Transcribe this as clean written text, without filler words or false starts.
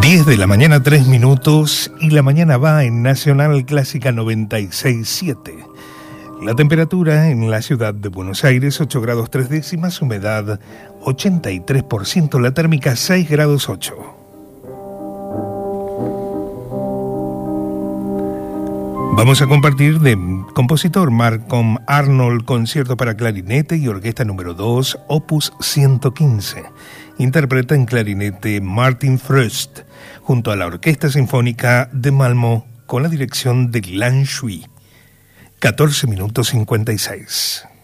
10 de la mañana, 3 minutos, y la mañana va en Nacional Clásica 96.7. La temperatura en la ciudad de Buenos Aires, 8 grados 3 décimas, humedad 83%, la térmica 6 grados 8. Vamos a compartir de compositor Malcolm Arnold, concierto para clarinete y orquesta número 2, opus 115. Interpreta en clarinete Martin Fröst, junto a la Orquesta Sinfónica de Malmö, con la dirección de Glenn Shui. 14 minutos 56.